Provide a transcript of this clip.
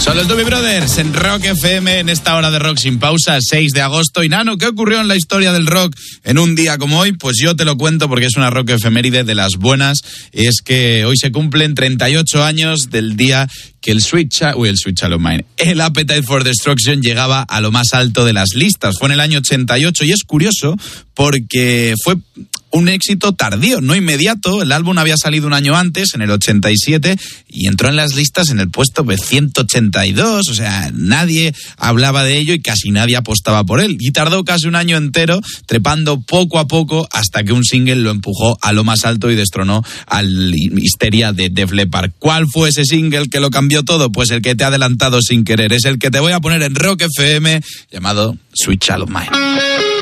Son los Doobie Brothers en Rock FM en esta hora de rock sin pausa, 6 de agosto. Y Nano, ¿qué ocurrió en la historia del rock en un día como hoy? Pues yo te lo cuento porque es una rock efeméride de las buenas. Es que hoy se cumplen 38 años del día que el Appetite for Destruction llegaba a lo más alto de las listas. Fue en el año 88 y es curioso porque fue un éxito tardío, no inmediato. El álbum había salido un año antes, en el 87, y entró en las listas en el puesto 182. O sea, nadie hablaba de ello y casi nadie apostaba por él. Y tardó casi un año entero, trepando poco a poco, hasta que un single lo empujó a lo más alto y destronó al Histeria de Def Leppard. ¿Cuál fue ese single que lo cambió todo? Pues el que te he adelantado sin querer. Es el que te voy a poner en Rock FM, llamado Sweet Child of Mine.